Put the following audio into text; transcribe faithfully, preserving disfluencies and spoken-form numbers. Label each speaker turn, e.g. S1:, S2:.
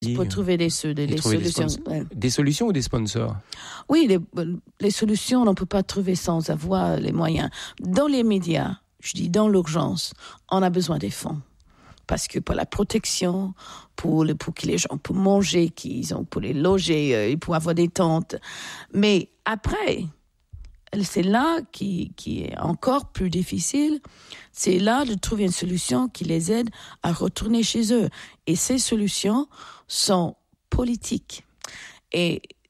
S1: pour trouver des, des, des solutions.
S2: Des, ouais. des solutions ou des sponsors?
S1: Oui, les, les solutions, on ne peut pas trouver sans avoir les moyens. Dans les médias, je dis dans l'urgence, on a besoin des fonds. Parce que pour la protection, pour, le, pour que les gens puissent manger, qu'ils ont, pour les loger, euh, pour avoir des tentes. Mais après, c'est là qui, qui est encore plus difficile. C'est là de trouver une solution qui les aide à retourner chez eux. Et ces solutions sont politiques. Et